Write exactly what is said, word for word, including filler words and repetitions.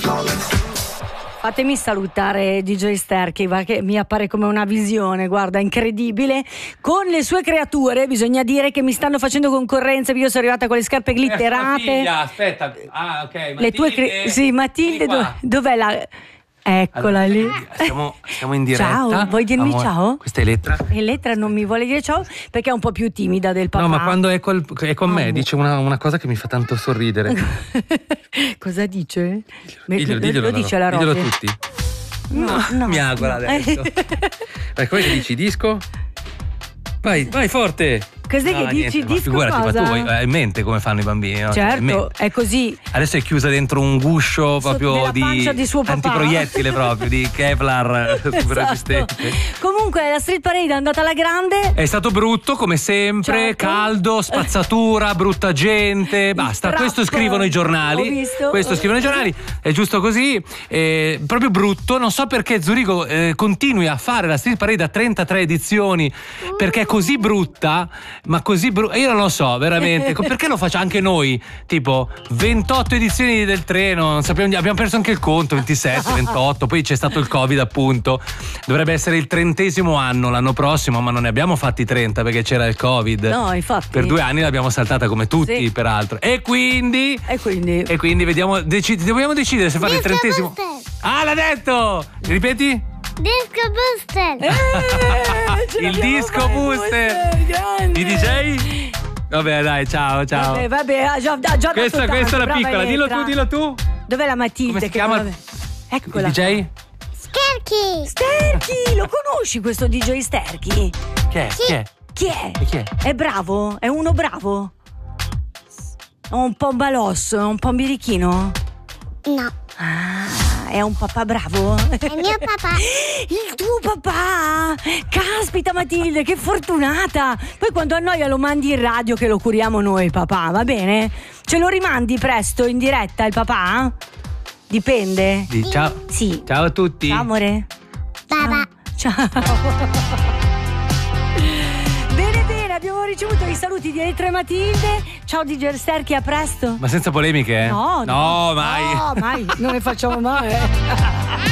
Fatemi salutare D J Sterky, che mi appare come una visione, guarda, incredibile. Con le sue creature, bisogna dire che mi stanno facendo concorrenza. Io sono arrivata con le scarpe glitterate. Eh, figlia, aspetta. Ah, ok. Matilde. Le tue cre- sì, Matilde, dov- dov'è la... Eccola allora, lì. Siamo, siamo in diretta. Ciao, vuoi dirmi Amore. ciao? Questa è Elettra. Elettra non mi vuole dire ciao perché è un po' più timida del papà. No, ma quando è, col, è con me Oh. dice una, una cosa che mi fa tanto sorridere. Cosa dice? Diglielo, lo, diglielo, lo dice la diglielo Rosy? a tutti. No, no. Mi augura no. adesso. Vai, come dici disco? Vai, vai forte. Cos'è No, che dici? niente, ma Disco figurati, cosa? ma tu hai in mente come fanno i bambini, no? Cioè, in Certo, mente. è così. Adesso è chiusa dentro un guscio proprio nella di pancia di suo papà. antiproiettile proprio, di Kevlar super Esatto. resistente. Comunque la Street Parade è andata alla grande. È stato brutto come sempre, Certo. caldo, spazzatura, brutta gente, basta, trap. questo scrivono i giornali. Ho visto. Questo scrivono i giornali, è giusto così, eh, proprio brutto, non so perché Zurigo eh, continui a fare la Street Parade a trentatré edizioni, perché è così brutta, ma così brutta, io non lo so, veramente, perché lo facciamo anche noi, tipo ventotto edizioni del treno, non sappiamo, abbiamo perso anche il conto, ventisette, ventotto, poi c'è stato il Covid appunto, dovrebbe essere il trentesimo anno l'anno prossimo, ma non ne abbiamo fatti trenta perché c'era il Covid. No, infatti. Per due anni l'abbiamo saltata come tutti, Sì. peraltro. E quindi E quindi e quindi vediamo, deci- dobbiamo decidere se fare il Disco trentesimo. Booster. Ah, l'ha detto! Ripeti? Disco Booster. Eh, ce Il l'abbiamo disco qua, il booster. grande. I D J? Vabbè, dai, ciao, ciao. Vabbè, vabbè, ha già, ha già questa dato questa è tanto, la brava piccola, dillo Elettra. tu, dillo tu. Dov'è la Matilde? Come si che chiama? non ave- Eccola. Il D J? Scherchi. Sterky, lo conosci questo D J Sterky? Chi è? Chi è? Chi è? E chi è? È bravo? È uno bravo? È un po' balosso, è un po' birichino? No, Ah, è un papà bravo? è mio papà. Il tuo papà! Caspita Matilde, che fortunata! Poi quando annoia lo mandi in radio che lo curiamo noi, papà, va bene? Ce lo rimandi presto in diretta il papà? Dipende. Di- ciao. Sì. Ciao a tutti. Ciao amore. Papà. Ciao. Bene bene, abbiamo ricevuto i saluti di Elettra e Matilde. Ciao D J Sterky, a presto. Ma senza polemiche, eh? No, No, mai. No, mai, non ne facciamo mai.